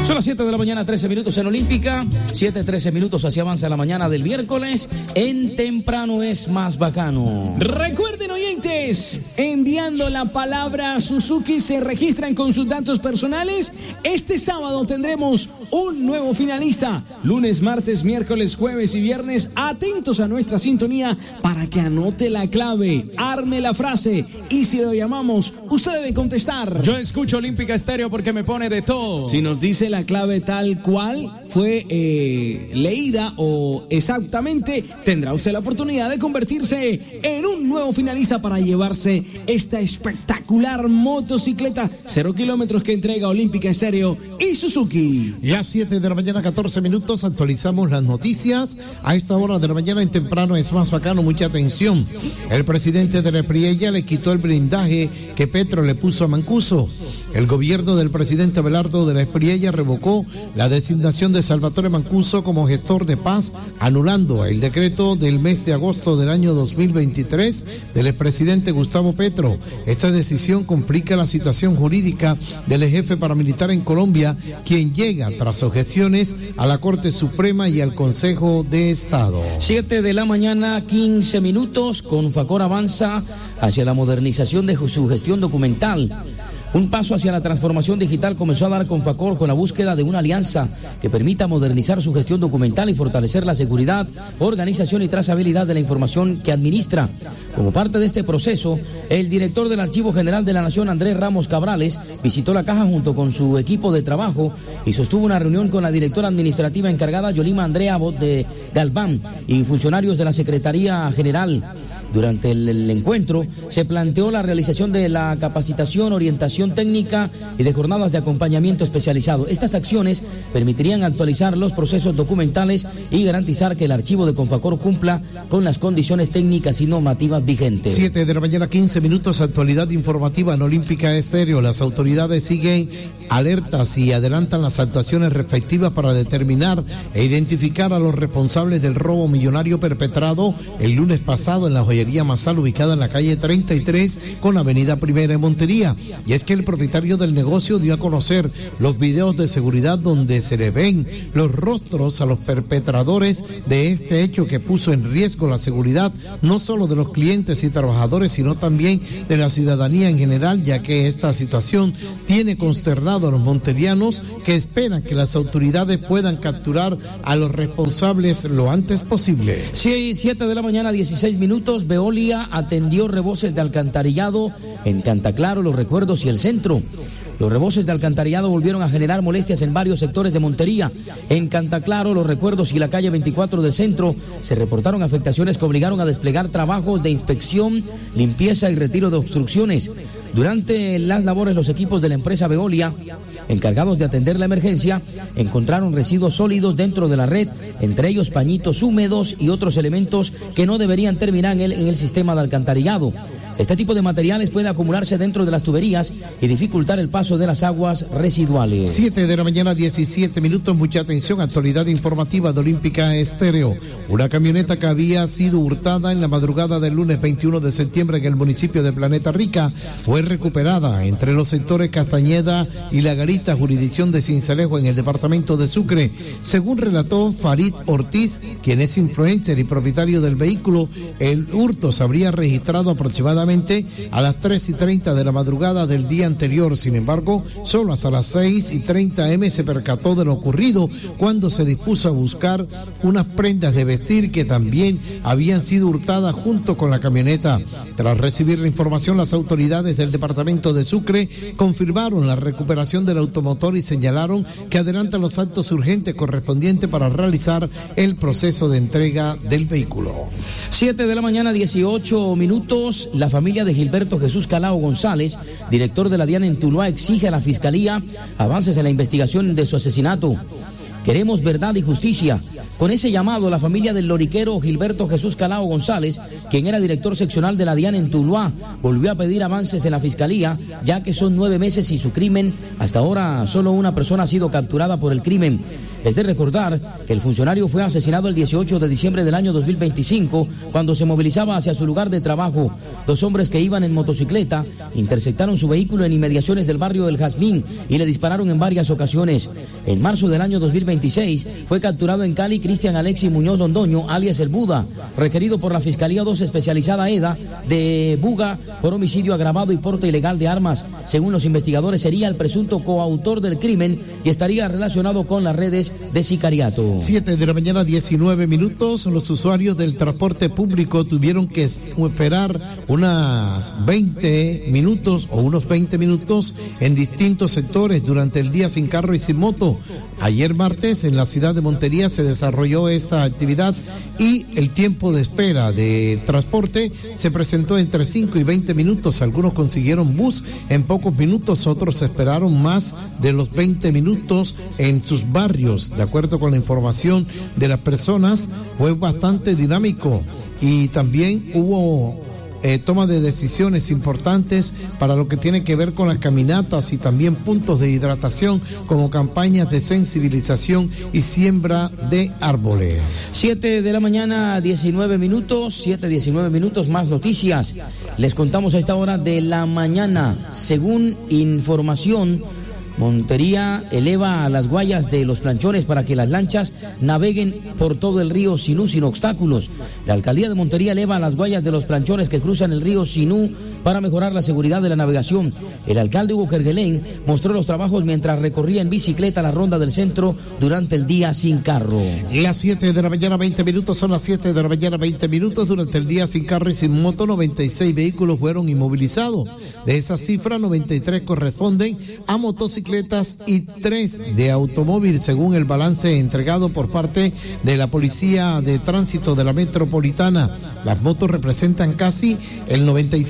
Son las 7 de la mañana, 13 minutos en Olímpica, 7:13 minutos, así avanza la mañana del miércoles, en Temprano es Más Bacano. Recuerden, oyentes, enviando la palabra Suzuki se registran con sus datos personales. Este sábado tendremos un nuevo finalista, lunes, martes, miércoles, jueves y viernes. Atentos a nuestra sintonía para que anote la clave, arme la frase y si lo llamamos, usted debe contestar. Yo escucho Olímpica Estéreo porque me pone de todo. Si nos dice la clave tal cual fue leída o exactamente, tendrá usted la oportunidad de convertirse en un nuevo finalista para llevarse esta espectacular motocicleta 0 kilómetros que entrega Olímpica Estéreo y Suzuki. Ya 7 de la mañana, 14 minutos, actualizamos las noticias. A esta hora de la mañana en Temprano es Más Bacano, mucha atención. El presidente de la Espriella le quitó el blindaje que Petro le puso a Mancuso. El gobierno del presidente Abelardo de la Espriella revocó la designación de Salvatore Mancuso como gestor de paz, anulando el decreto del mes de agosto del año 2023 del expresidente Gustavo Petro. Esta decisión complica la situación jurídica del jefe paramilitar en Colombia, quien llega tras objeciones a la Corte Suprema y al Consejo de Estado. 7 de la mañana, 15 minutos, Confacor avanza hacia la modernización de su gestión documental. Un paso hacia la transformación digital comenzó a dar Confacor con la búsqueda de una alianza que permita modernizar su gestión documental y fortalecer la seguridad, organización y trazabilidad de la información que administra. Como parte de este proceso, el director del Archivo General de la Nación, Andrés Ramos Cabrales, visitó la caja junto con su equipo de trabajo y sostuvo una reunión con la directora administrativa encargada, Yolima Andrea de Galván, y funcionarios de la Secretaría General. Durante el encuentro se planteó la realización de la capacitación, orientación técnica y de jornadas de acompañamiento especializado. Estas acciones permitirían actualizar los procesos documentales y garantizar que el archivo de Confacor cumpla con las condiciones técnicas y normativas vigentes. 7 de la mañana, 15 minutos, actualidad informativa en Olímpica Estéreo. Las autoridades siguen alertas y adelantan las actuaciones respectivas para determinar e identificar a los responsables del robo millonario perpetrado el lunes pasado en la joyería Masal, ubicada en la calle 33 con avenida Primera en Montería. Y es que el propietario del negocio dio a conocer los videos de seguridad donde se le ven los rostros a los perpetradores de este hecho que puso en riesgo la seguridad no solo de los clientes y trabajadores, sino también de la ciudadanía en general, ya que esta situación tiene consternado a los monterianos, que esperan que las autoridades puedan capturar a los responsables lo antes posible. Sí, 7 de la mañana, 16 minutos. Veolia atendió reboses de alcantarillado en Cantaclaro, Los Recuerdos y el centro. Los reboses de alcantarillado volvieron a generar molestias en varios sectores de Montería. En Cantaclaro, Los Recuerdos y la calle 24 del centro se reportaron afectaciones que obligaron a desplegar trabajos de inspección, limpieza y retiro de obstrucciones. Durante las labores, los equipos de la empresa Veolia, encargados de atender la emergencia, encontraron residuos sólidos dentro de la red, entre ellos pañitos húmedos y otros elementos que no deberían terminar en el sistema de alcantarillado. Este tipo de materiales puede acumularse dentro de las tuberías y dificultar el paso de las aguas residuales. 7 de la mañana, 17 minutos, mucha atención, actualidad informativa de Olímpica Estéreo. Una camioneta que había sido hurtada en la madrugada del lunes 21 de septiembre en el municipio de Planeta Rica fue recuperada entre los sectores Castañeda y La Garita, jurisdicción de Sincelejo, en el departamento de Sucre. Según relató Farid Ortiz, quien es influencer y propietario del vehículo, el hurto se habría registrado aproximadamente a las 3:30 de la madrugada del día anterior. Sin embargo, solo hasta las 6:30 am se percató de lo ocurrido cuando se dispuso a buscar unas prendas de vestir que también habían sido hurtadas junto con la camioneta. Tras recibir la información, las autoridades del departamento de Sucre confirmaron la recuperación del automotor y señalaron que adelantan los actos urgentes correspondientes para realizar el proceso de entrega del vehículo. 7 de la mañana, 18 minutos. La familia de Gilberto Jesús Calao González, director de la DIAN en Tuluá, exige a la Fiscalía avances en la investigación de su asesinato. Queremos verdad y justicia. Con ese llamado, la familia del loriquero Gilberto Jesús Calao González, quien era director seccional de la DIAN en Tuluá, volvió a pedir avances en la fiscalía, ya que son 9 meses y su crimen. Hasta ahora, solo una persona ha sido capturada por el crimen. Es de recordar que el funcionario fue asesinado el 18 de diciembre del año 2025, cuando se movilizaba hacia su lugar de trabajo. 2 hombres que iban en motocicleta interceptaron su vehículo en inmediaciones del barrio El Jazmín y le dispararon en varias ocasiones. En marzo del año 2026 fue capturado en Cali Cristian Alexis Muñoz Londoño, alias El Buda, requerido por la Fiscalía 2 especializada EDA de Buga por homicidio agravado y porte ilegal de armas. Según los investigadores, sería el presunto coautor del crimen y estaría relacionado con las redes de sicariato. 7 de la mañana, 19 minutos. Los usuarios del transporte público tuvieron que esperar unos 20 minutos en distintos sectores durante el día sin carro y sin moto. Ayer martes en la ciudad de Montería se desarrolló esta actividad y el tiempo de espera de transporte se presentó entre 5 y 20 minutos. Algunos consiguieron bus en pocos minutos, otros esperaron más de los 20 minutos en sus barrios. De acuerdo con la información de las personas, fue bastante dinámico y también hubo toma de decisiones importantes para lo que tiene que ver con las caminatas y también puntos de hidratación, como campañas de sensibilización y siembra de árboles. 7 de la mañana, 19 minutos, 7:19 minutos, más noticias. Les contamos a esta hora de la mañana. Según información, Montería eleva las guayas de los planchones para que las lanchas naveguen por todo el río Sinú sin obstáculos. La alcaldía de Montería eleva las guayas de los planchones que cruzan el río Sinú para mejorar la seguridad de la navegación. El alcalde Hugo Kerguelén mostró los trabajos mientras recorría en bicicleta la ronda del centro durante el día sin carro. Las 7 de la mañana, 20 minutos, son las 7 de la mañana, 20 minutos. Durante el día sin carro y sin moto, 96 vehículos fueron inmovilizados. De esa cifra, 93 corresponden a motocicletas y 3 de automóvil, según el balance entregado por parte de la Policía de Tránsito de la Metropolitana. Las motos representan casi el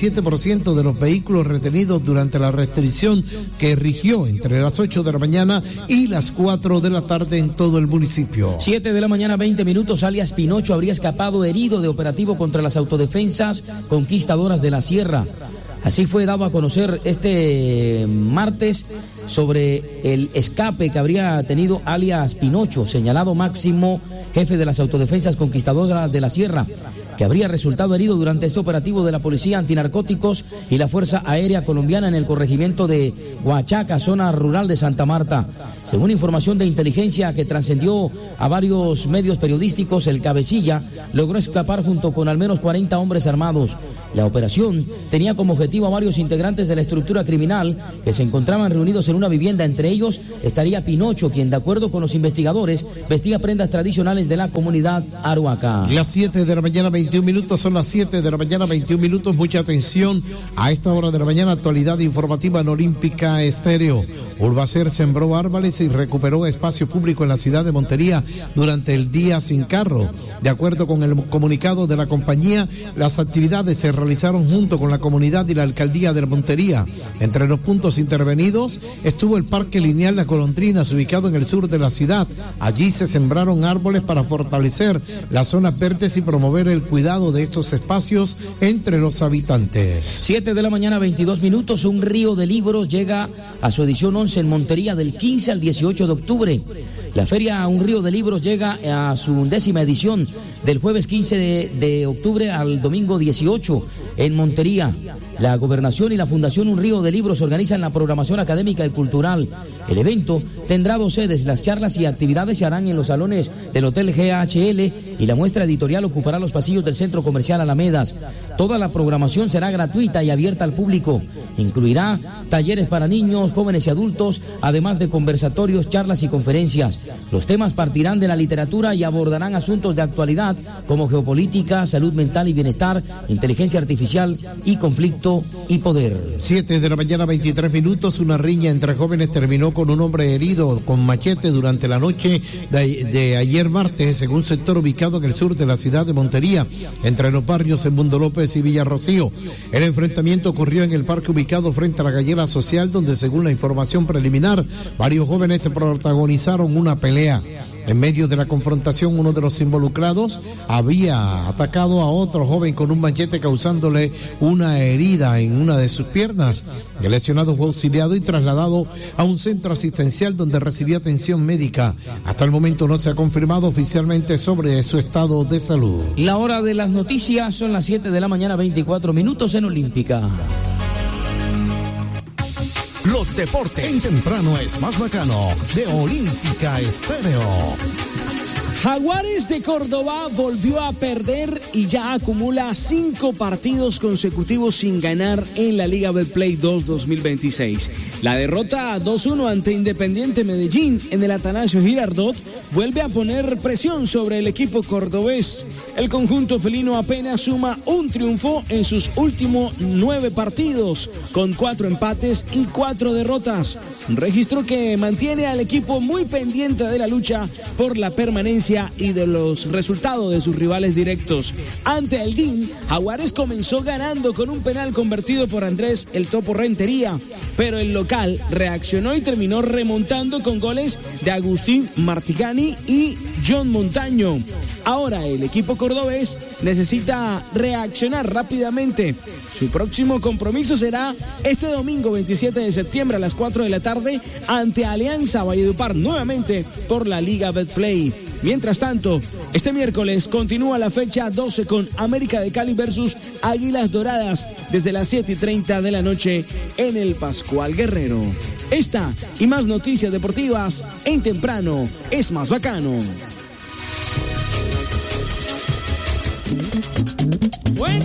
97% de los vehículos retenidos durante la restricción que rigió entre las 8 de la mañana y las 4 de la tarde en todo el municipio. 7 de la mañana, 20 minutos, alias Pinocho habría escapado herido de operativo contra las autodefensas conquistadoras de la Sierra. Así fue dado a conocer este martes sobre el escape que habría tenido alias Pinocho, señalado máximo jefe de las autodefensas conquistadoras de la Sierra, que habría resultado herido durante este operativo de la Policía Antinarcóticos y la Fuerza Aérea Colombiana en el corregimiento de Huachaca, zona rural de Santa Marta. Según información de inteligencia que trascendió a varios medios periodísticos, el cabecilla logró escapar junto con al menos 40 hombres armados. La operación tenía como objetivo a varios integrantes de la estructura criminal que se encontraban reunidos en una vivienda. Entre ellos estaría Pinocho, quien, de acuerdo con los investigadores, vestía prendas tradicionales de la comunidad Aruaca. Las 7 de la mañana, 21 minutos, son las 7 de la mañana, 21 minutos. Mucha atención a esta hora de la mañana. Actualidad informativa en Olímpica Estéreo. Urbacer sembró árboles y recuperó espacio público en la ciudad de Montería durante el día sin carro. De acuerdo con el comunicado de la compañía, las actividades se realizaron junto con la comunidad y la alcaldía de Montería. Entre los puntos intervenidos estuvo el Parque Lineal Las Golondrinas, ubicado en el sur de la ciudad. Allí se sembraron árboles para fortalecer las zonas verdes y promover el cuidado de estos espacios entre los habitantes. 7 de la mañana, 22 minutos. Un río de libros llega a su edición 11 en Montería del 15 al 18 de octubre. La feria Un Río de Libros llega a su 10ª edición del jueves 15 de octubre al domingo 18 en Montería. La Gobernación y la Fundación Un Río de Libros organizan la programación académica y cultural. El evento tendrá 2 sedes. Las charlas y actividades se harán en los salones del Hotel GHL y la muestra editorial ocupará los pasillos del Centro Comercial Alamedas. Toda la programación será gratuita y abierta al público. Incluirá talleres para niños, jóvenes y adultos, además de conversatorios, charlas y conferencias. Los temas partirán de la literatura y abordarán asuntos de actualidad como geopolítica, salud mental y bienestar, inteligencia artificial y conflictos talento y poder. 7:23 a.m, una riña entre jóvenes terminó con un hombre herido con machete durante la noche de ayer martes, en un sector ubicado en el sur de la ciudad de Montería, entre los barrios en Mundo López y Villarrocío. El enfrentamiento ocurrió en el parque ubicado frente a la gallera social, donde según la información preliminar, varios jóvenes protagonizaron una pelea. En medio de la confrontación, uno de los involucrados había atacado a otro joven con un machete, causándole una herida en una de sus piernas. El lesionado fue auxiliado y trasladado a un centro asistencial donde recibió atención médica. Hasta el momento no se ha confirmado oficialmente sobre su estado de salud. La hora de las noticias son las 7 de la mañana, 24 minutos en Olímpica. Los deportes en temprano es más bacano, de Olímpica Estéreo. Jaguares de Córdoba volvió a perder y ya acumula 5 partidos consecutivos sin ganar en la Liga Betplay 2 2026. La derrota 2-1 ante Independiente Medellín en el Atanasio Girardot vuelve a poner presión sobre el equipo cordobés. El conjunto felino apenas suma un triunfo en sus últimos 9 partidos, con 4 empates y 4 derrotas. Un registro que mantiene al equipo muy pendiente de la lucha por la permanencia y de los resultados de sus rivales directos. Ante el DIN, Jaguares comenzó ganando con un penal convertido por Andrés El Topo Rentería, pero el local reaccionó y terminó remontando con goles de Agustín Martigani y John Montaño. Ahora el equipo cordobés necesita reaccionar rápidamente. Su próximo compromiso será este domingo 27 de septiembre a las 4 de la tarde ante Alianza Valledupar, nuevamente por la Liga Betplay. Mientras tanto, este miércoles continúa la fecha 12 con América de Cali versus Águilas Doradas desde las 7:30 de la noche en el Pascual Guerrero. Esta y más noticias deportivas en Temprano es más bacano. Bueno,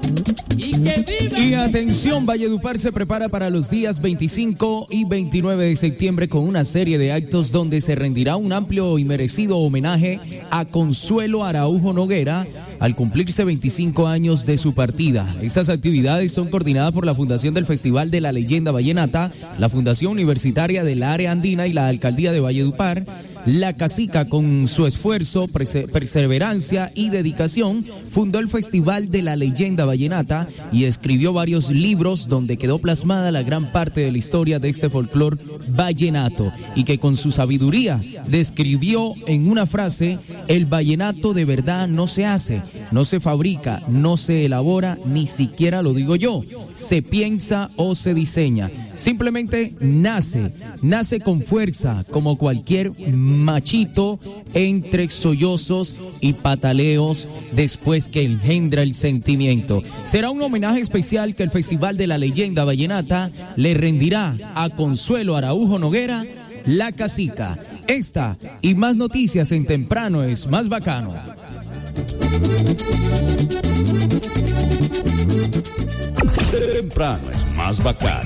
y atención, Valledupar se prepara para los días 25 y 29 de septiembre con una serie de actos donde se rendirá un amplio y merecido homenaje a Consuelo Araujo Noguera al cumplirse 25 años de su partida. Estas actividades son coordinadas por la Fundación del Festival de la Leyenda Vallenata, la Fundación Universitaria del Área Andina y la Alcaldía de Valledupar. La Casica, con su esfuerzo, perseverancia y dedicación, fundó el Festival de la Leyenda Vallenata y escribió varios libros donde quedó plasmada la gran parte de la historia de este folclor vallenato, y que con su sabiduría describió en una frase: el vallenato de verdad no se hace, no se fabrica, no se elabora, ni siquiera lo digo yo, se piensa o se diseña, simplemente nace con fuerza, como cualquier machito, entre sollozos y pataleos después que engendra el sentimiento. Será un homenaje especial que el Festival de la Leyenda Vallenata le rendirá a Consuelo Araujo Noguera, La Casica. Esta y más noticias en Temprano es más bacano. Temprano es más bacano.